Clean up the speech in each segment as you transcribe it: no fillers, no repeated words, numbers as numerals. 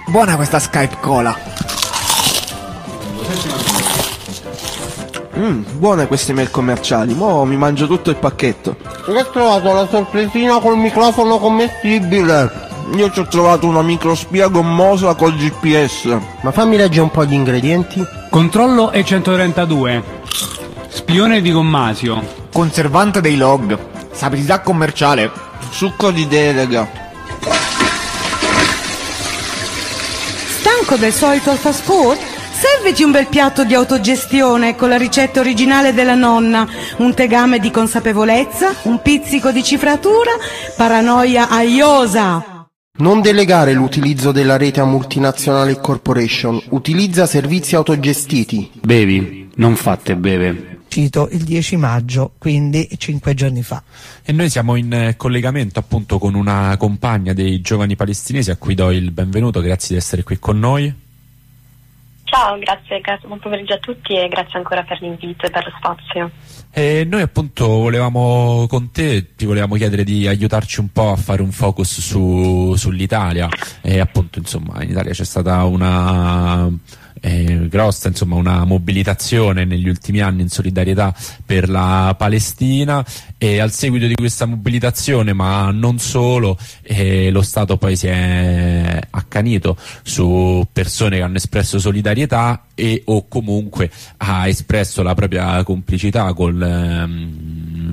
Buona questa Skype Cola. Buone queste mail commerciali. Mo' mi mangio tutto il pacchetto. Io ho trovato la sorpresina col microfono commestibile. Io ci ho trovato una microspia gommosa col GPS. Ma fammi leggere un po' gli ingredienti. Controllo E132. Spione di Gommasio. Conservante dei log. Sapidità commerciale. Succo di delega. Stanco del solito fast food? Serviti un bel piatto di autogestione con la ricetta originale della nonna, un tegame di consapevolezza, un pizzico di cifratura, paranoia aiosa. Non delegare l'utilizzo della rete a multinazionali e corporation. Utilizza servizi autogestiti. Bevi, non fate beve. Cito il 10 maggio, quindi 5 giorni fa. E noi siamo in collegamento appunto con una compagna dei giovani palestinesi a cui do il benvenuto, grazie di essere qui con noi. Ciao, grazie, buon pomeriggio a tutti e grazie ancora per l'invito e per lo spazio. E noi appunto volevamo con te, ti volevamo chiedere di aiutarci un po' a fare un focus sull'Italia, e appunto insomma in Italia c'è stata una grossa, insomma, una mobilitazione negli ultimi anni in solidarietà per la Palestina, e al seguito di questa mobilitazione, ma non solo, lo Stato poi si è accanito su persone che hanno espresso solidarietà o comunque ha espresso la propria complicità col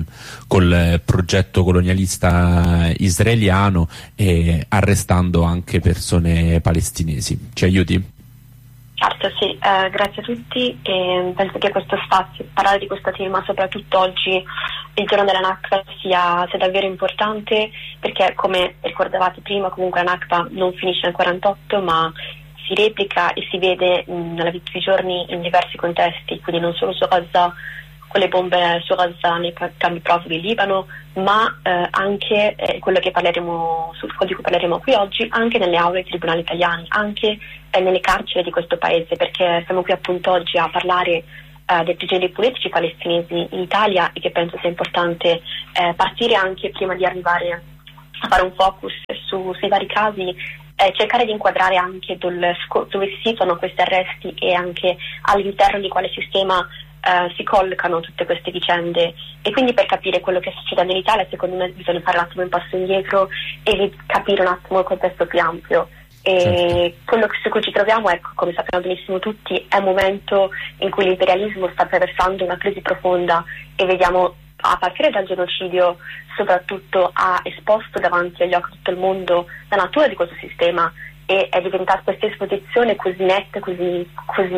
progetto colonialista israeliano, arrestando anche persone palestinesi. Ci aiuti? Certo, sì, grazie a tutti e penso che questo spazio, parlare di questo tema, soprattutto oggi, il giorno della Nakba, sia davvero importante, perché come ricordavate prima, comunque la Nakba non finisce nel 48, ma si replica e si vede nella vita di giorni in diversi contesti, quindi non solo su Gaza, con le bombe su Gaza nei campi profughi in Libano, ma anche quello che parleremo, di cui parleremo qui oggi, anche nelle aule dei tribunali italiani, anche nelle carceri di questo paese, perché siamo qui appunto oggi a parlare dei prigionieri politici palestinesi in Italia, e che penso sia importante partire anche prima di arrivare a fare un focus sui vari casi, cercare di inquadrare anche dove si situano questi arresti e anche all'interno di quale sistema si collocano tutte queste vicende, e quindi per capire quello che sta succedendo in Italia secondo me bisogna fare un attimo un passo indietro e capire un attimo il contesto più ampio. E certo, quello su cui ci troviamo, ecco, come sappiamo benissimo tutti, è un momento in cui l'imperialismo sta attraversando una crisi profonda, e vediamo, a partire dal genocidio, soprattutto ha esposto davanti agli occhi di tutto il mondo la natura di questo sistema, e è diventata questa esposizione così netta, così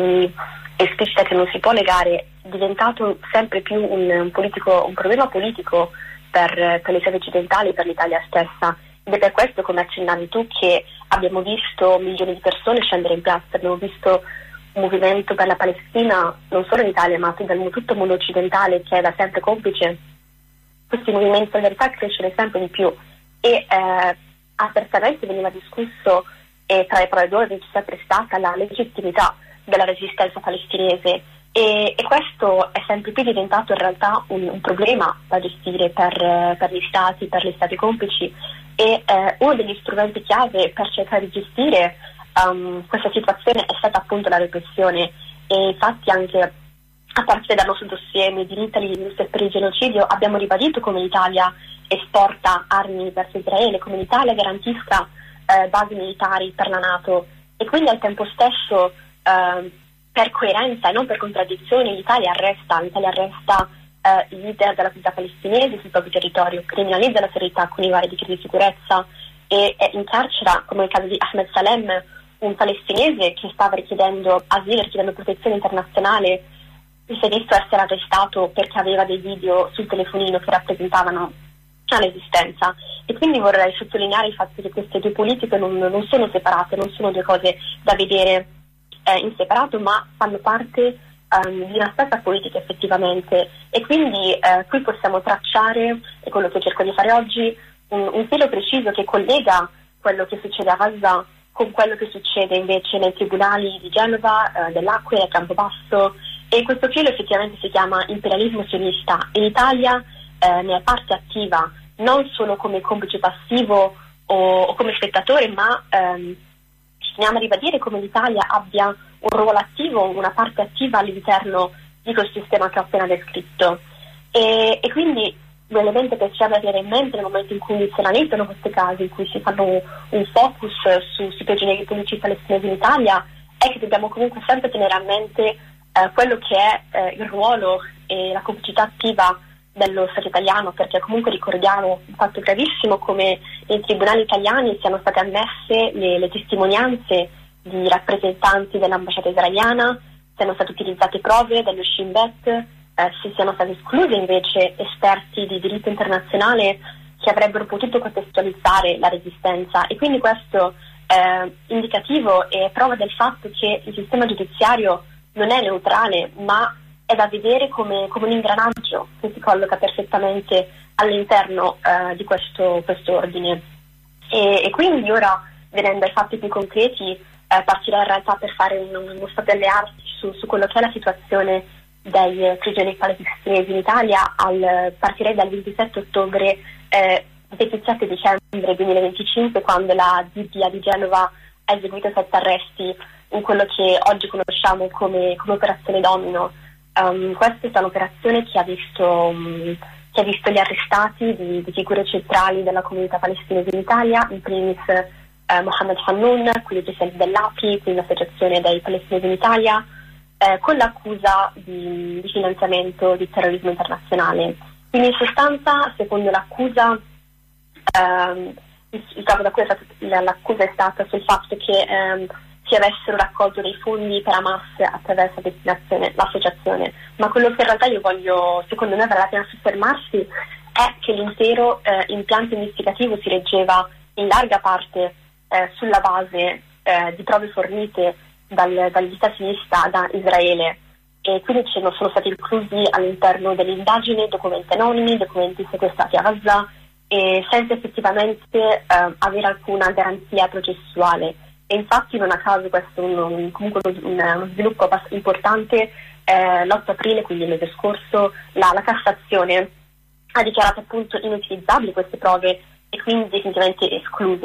esplicita, che non si può negare, è diventato sempre più un problema politico per le Stati occidentali, per l'Italia stessa. Ed è per questo, come accennavi tu, che abbiamo visto milioni di persone scendere in piazza, abbiamo visto un movimento per la Palestina non solo in Italia ma tutto il mondo occidentale, che è da sempre complice. Questi movimenti di solidarietà crescono sempre di più, e apertamente veniva discusso, e tra le parole d'ordine c'è sempre stata la legittimità della resistenza palestinese, e questo è sempre più diventato in realtà un problema da gestire per gli stati, per gli stati complici, e uno degli strumenti chiave per cercare di gestire questa situazione è stata appunto la repressione. E infatti anche a partire dal nostro dossier Made in Italy per il genocidio abbiamo ribadito come l'Italia esporta armi verso Israele, come l'Italia garantisca basi militari per la NATO, e quindi al tempo stesso per coerenza e non per contraddizione l'Italia arresta i leader della comunità palestinese sul proprio territorio, criminalizza la serietà con i vari decreti di sicurezza e incarcera, come nel caso di Ahmed Salem, un palestinese che stava richiedendo asilo, richiedendo protezione internazionale. Si è visto essere arrestato perché aveva dei video sul telefonino che rappresentavano l'esistenza. E quindi vorrei sottolineare il fatto che queste due politiche non sono separate, non sono due cose da vedere in separato, ma fanno parte di una stessa politica effettivamente. E quindi qui possiamo tracciare, e quello che cerco di fare oggi, un filo preciso che collega quello che succede a Gaza con quello che succede invece nei tribunali di Genova, dell'Aquila, Campobasso, e questo filo effettivamente si chiama imperialismo sionista, e l'Italia ne è parte attiva, non solo come complice passivo o come spettatore, ma ci teniamo a ribadire come l'Italia abbia un ruolo attivo, una parte attiva all'interno di questo sistema che ho appena descritto. E quindi un elemento che ci deve avere in mente nel momento in cui si analizzano questi casi, in cui si fanno un focus sui prigionieri politici palestinesi in Italia, è che dobbiamo comunque sempre tenere a mente quello che è il ruolo e la complicità attiva dello Stato italiano, perché comunque ricordiamo un fatto gravissimo come nei tribunali italiani siano state ammesse le testimonianze di rappresentanti dell'ambasciata israeliana, siano state utilizzate prove dello Shin Bet, si siano stati esclusi invece esperti di diritto internazionale che avrebbero potuto contestualizzare la resistenza, e quindi questo è indicativo e prova del fatto che il sistema giudiziario non è neutrale, ma è da vedere come un ingranaggio che si colloca perfettamente all'interno di questo ordine. E quindi ora, venendo ai fatti più concreti, partirei in realtà per fare uno stato delle arti su quello che è la situazione dei prigionieri palestinesi in Italia. Partirei dal 27 ottobre 27 dicembre 2025, quando la DDA di Genova ha eseguito 7 arresti in quello che oggi conosciamo come operazione Domino. Questa è stata un'operazione che ha visto gli arrestati di figure centrali della comunità palestinese in Italia, in primis Mohammed Hannoun, quindi presidente dell'API, quindi l'associazione dei palestinesi in Italia, con l'accusa di finanziamento di terrorismo internazionale. Quindi in sostanza, secondo l'accusa, il capo d'accusa l'accusa è stata sul fatto che si avessero raccolto dei fondi per Hamas attraverso l'associazione, ma quello che in realtà io voglio, secondo me, vale la pena soffermarsi è che l'intero impianto investigativo si reggeva in larga parte sulla base di prove fornite dall'islamista da Israele, e quindi sono stati inclusi all'interno dell'indagine documenti anonimi, documenti sequestrati a Gaza, e senza effettivamente avere alcuna garanzia processuale. E infatti non a caso questo è comunque uno sviluppo importante. L'8 aprile, quindi il mese scorso, la Cassazione ha dichiarato appunto inutilizzabili queste prove e quindi definitivamente escluse